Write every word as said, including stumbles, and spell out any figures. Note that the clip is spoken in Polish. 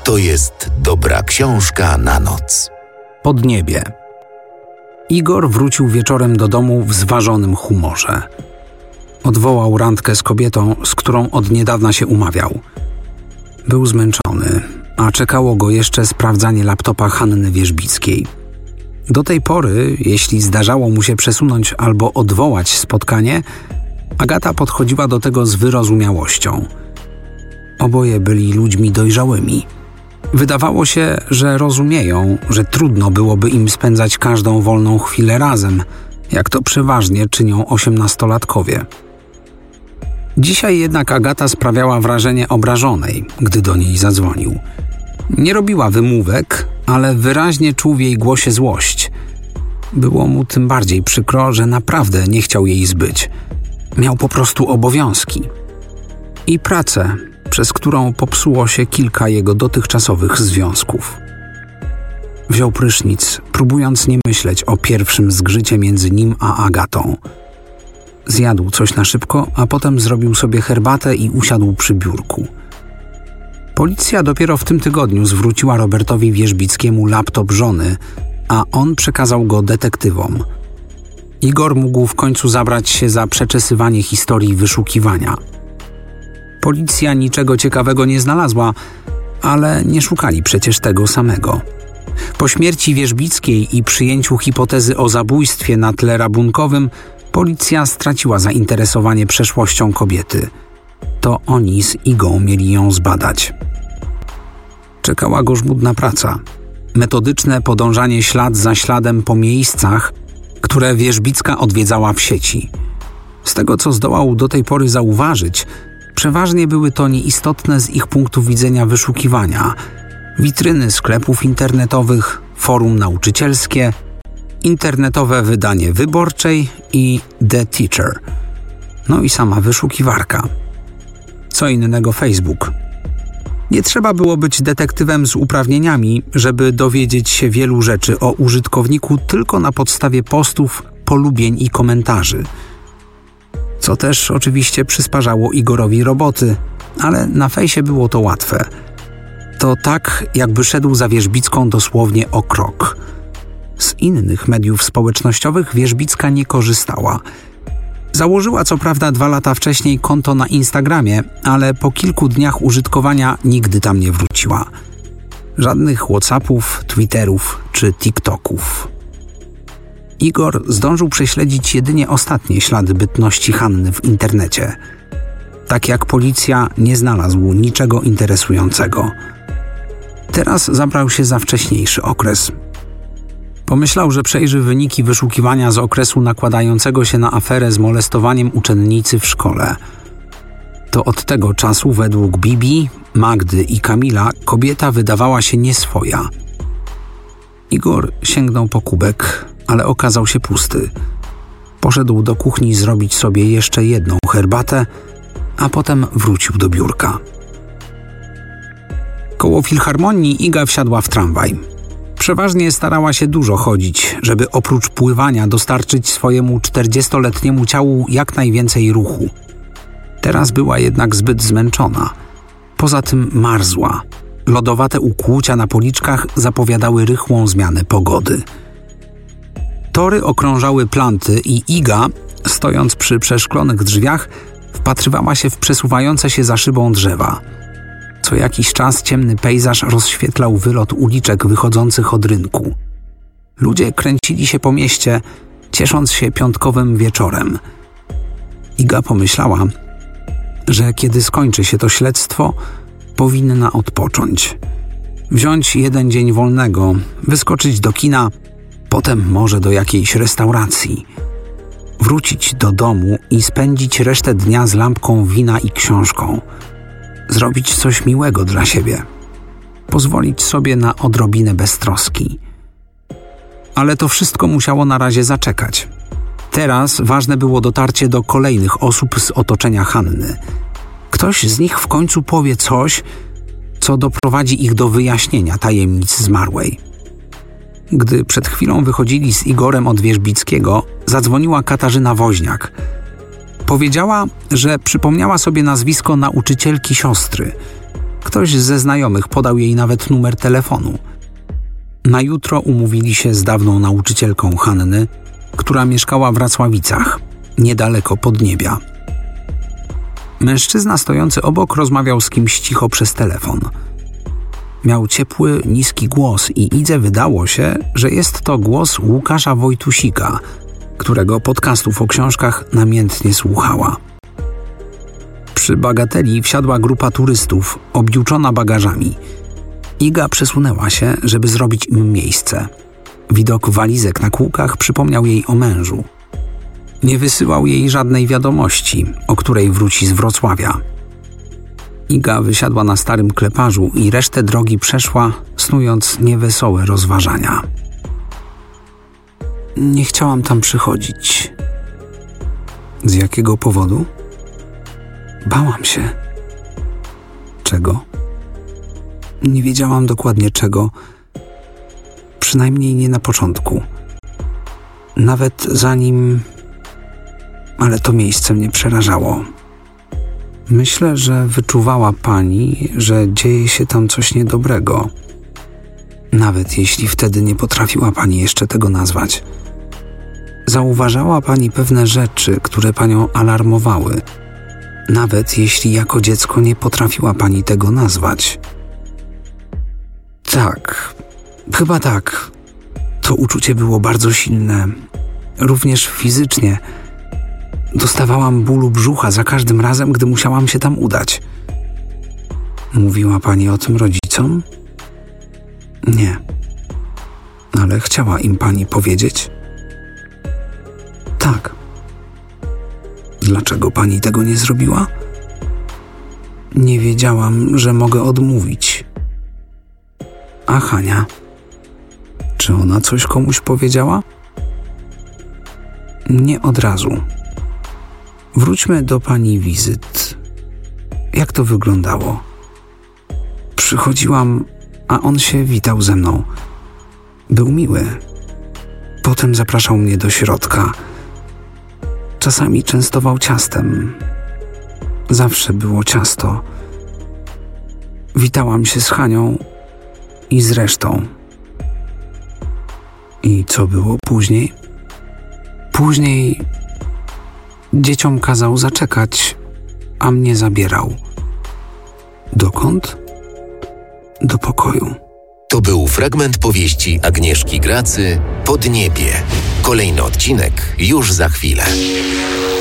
to jest dobra książka na noc. Podniebie. Igor wrócił wieczorem do domu w zważonym humorze. Odwołał randkę z kobietą, z którą od niedawna się umawiał. Był zmęczony, a czekało go jeszcze sprawdzanie laptopa Hanny Wierzbickiej. Do tej pory, jeśli zdarzało mu się przesunąć albo odwołać spotkanie, Agata podchodziła do tego z wyrozumiałością. Oboje byli ludźmi dojrzałymi. Wydawało się, że rozumieją, że trudno byłoby im spędzać każdą wolną chwilę razem, jak to przeważnie czynią osiemnastolatkowie. Dzisiaj jednak Agata sprawiała wrażenie obrażonej, gdy do niej zadzwonił. Nie robiła wymówek, ale wyraźnie czuł w jej głosie złość. Było mu tym bardziej przykro, że naprawdę nie chciał jej zbyć. Miał po prostu obowiązki. I pracę, przez którą popsuło się kilka jego dotychczasowych związków. Wziął prysznic, próbując nie myśleć o pierwszym zgrzycie między nim a Agatą. Zjadł coś na szybko, a potem zrobił sobie herbatę i usiadł przy biurku. Policja dopiero w tym tygodniu zwróciła Robertowi Wierzbickiemu laptop żony, a on przekazał go detektywom. Igor mógł w końcu zabrać się za przeczesywanie historii wyszukiwania. Policja niczego ciekawego nie znalazła, ale nie szukali przecież tego samego. Po śmierci Wierzbickiej i przyjęciu hipotezy o zabójstwie na tle rabunkowym, policja straciła zainteresowanie przeszłością kobiety. To oni z Igą mieli ją zbadać. Czekała go żmudna praca. Metodyczne podążanie ślad za śladem po miejscach, które Wierzbicka odwiedzała w sieci. Z tego, co zdołał do tej pory zauważyć, przeważnie były to nieistotne z ich punktu widzenia wyszukiwania. Witryny sklepów internetowych, forum nauczycielskie, internetowe wydanie Wyborczej i The Teacher. No i sama wyszukiwarka. Co innego Facebook. Nie trzeba było być detektywem z uprawnieniami, żeby dowiedzieć się wielu rzeczy o użytkowniku tylko na podstawie postów, polubień i komentarzy. Co też oczywiście przysparzało Igorowi roboty, ale na fejsie było to łatwe. To tak, jakby szedł za Wierzbicką dosłownie o krok. Z innych mediów społecznościowych Wierzbicka nie korzystała. Założyła co prawda dwa lata wcześniej konto na Instagramie, ale po kilku dniach użytkowania nigdy tam nie wróciła. Żadnych WhatsAppów, Twitterów czy TikToków. Igor zdążył prześledzić jedynie ostatnie ślady bytności Hanny w internecie. Tak jak policja nie znalazł niczego interesującego. Teraz zabrał się za wcześniejszy okres. Pomyślał, że przejrzy wyniki wyszukiwania z okresu nakładającego się na aferę z molestowaniem uczennicy w szkole. To od tego czasu według Bibi, Magdy i Kamila kobieta wydawała się nieswoja. Igor sięgnął po kubek, ale okazał się pusty. Poszedł do kuchni zrobić sobie jeszcze jedną herbatę, a potem wrócił do biurka. Koło Filharmonii Iga wsiadła w tramwaj. Przeważnie starała się dużo chodzić, żeby oprócz pływania dostarczyć swojemu czterdziestoletniemu ciału jak najwięcej ruchu. Teraz była jednak zbyt zmęczona. Poza tym marzła. Lodowate ukłucia na policzkach zapowiadały rychłą zmianę pogody. Tory okrążały planty i Iga, stojąc przy przeszklonych drzwiach, wpatrywała się w przesuwające się za szybą drzewa. Co jakiś czas ciemny pejzaż rozświetlał wylot uliczek wychodzących od rynku. Ludzie kręcili się po mieście, ciesząc się piątkowym wieczorem. Iga pomyślała, że kiedy skończy się to śledztwo, powinna odpocząć. Wziąć jeden dzień wolnego, wyskoczyć do kina, potem może do jakiejś restauracji. Wrócić do domu i spędzić resztę dnia z lampką wina i książką. Zrobić coś miłego dla siebie. Pozwolić sobie na odrobinę beztroski. Ale to wszystko musiało na razie zaczekać. Teraz ważne było dotarcie do kolejnych osób z otoczenia Hanny. Ktoś z nich w końcu powie coś, co doprowadzi ich do wyjaśnienia tajemnic zmarłej. Gdy przed chwilą wychodzili z Igorem od Wierzbickiego, zadzwoniła Katarzyna Woźniak. Powiedziała, że przypomniała sobie nazwisko nauczycielki siostry. Ktoś ze znajomych podał jej nawet numer telefonu. Na jutro umówili się z dawną nauczycielką Hanny, która mieszkała w Racławicach, niedaleko Podniebia. Mężczyzna stojący obok rozmawiał z kimś cicho przez telefon. Miał ciepły, niski głos i Idze wydało się, że jest to głos Łukasza Wojtusika, którego podcastów o książkach namiętnie słuchała. Przy bagateli wsiadła grupa turystów, objuczona bagażami. Iga przesunęła się, żeby zrobić im miejsce. Widok walizek na kółkach przypomniał jej o mężu. Nie wysyłał jej żadnej wiadomości, o której wróci z Wrocławia. Iga wysiadła na starym kleparzu i resztę drogi przeszła, snując niewesołe rozważania. Nie chciałam tam przychodzić. Z jakiego powodu? Bałam się. Czego? Nie wiedziałam dokładnie czego. Przynajmniej nie na początku. Nawet zanim... Ale to miejsce mnie przerażało. Myślę, że wyczuwała pani, że dzieje się tam coś niedobrego. Nawet jeśli wtedy nie potrafiła pani jeszcze tego nazwać. Zauważała pani pewne rzeczy, które panią alarmowały. Nawet jeśli jako dziecko nie potrafiła pani tego nazwać. Tak, chyba tak. To uczucie było bardzo silne. Również fizycznie. Dostawałam bólu brzucha za każdym razem, gdy musiałam się tam udać. Mówiła pani o tym rodzicom? Nie. Ale chciała im pani powiedzieć? Tak. Dlaczego pani tego nie zrobiła? Nie wiedziałam, że mogę odmówić. A Hania? Czy ona coś komuś powiedziała? Nie od razu. Wróćmy do pani wizyt. Jak to wyglądało? Przychodziłam, a on się witał ze mną. Był miły. Potem zapraszał mnie do środka. Czasami częstował ciastem. Zawsze było ciasto. Witałam się z Hanią i z resztą. I co było później? Później dzieciom kazał zaczekać, a mnie zabierał. Dokąd? Do pokoju. To był fragment powieści Agnieszki Gracy Podniebie. Kolejny odcinek już za chwilę.